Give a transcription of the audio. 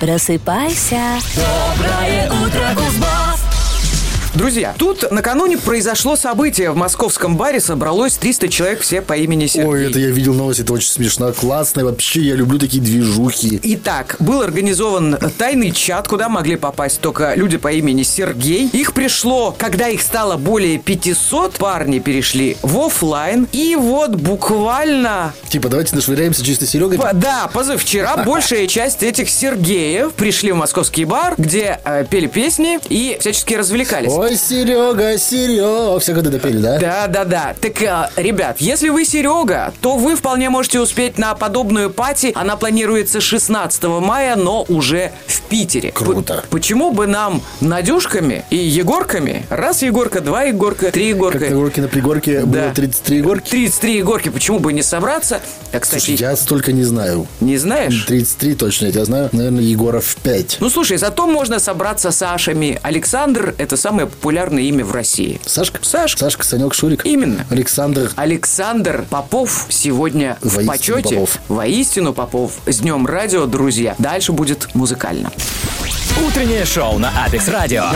Просыпайся. Доброе утро, Кузбасс! Друзья, тут накануне произошло событие. В московском баре собралось 300 человек, все по имени Сергей. Ой, это я видел новость, это очень смешно, классно. Вообще, я люблю такие движухи. Итак, был организован тайный чат, куда могли попасть только люди по имени Сергей. Их пришло, когда их стало более 500, парни перешли в офлайн. И вот буквально... Типа, давайте нашвыряемся чисто Серегой. Да, позавчера большая часть этих Сергеев пришли в московский бар, где пели песни и всячески развлекались. Ой, Серега, Серега. Все годы допели, да? Да. Так, ребят, если вы Серега, то вы вполне можете успеть на подобную пати. Она планируется 16 мая, но уже в Питере. Круто. Почему бы нам Надюшками и Егорками, раз Егорка, два Егорка, три Егорка. Как на горке на пригорке было 33 Егорки? 33 Егорки, почему бы не собраться? Кстати, Слушай, я столько не знаю. Не знаешь? 33 точно, я знаю, наверное, Егоров 5. Ну, слушай, зато можно собраться с Сашами. Александр – это самое популярное имя в России. Сашка? Сашка. Сашка, Санек, Шурик. Именно. Александр Попов сегодня в Воистину почете. Попов. Воистину Попов. С Днем радио, друзья. Дальше будет музыкально. Утреннее шоу на Апекс Радио.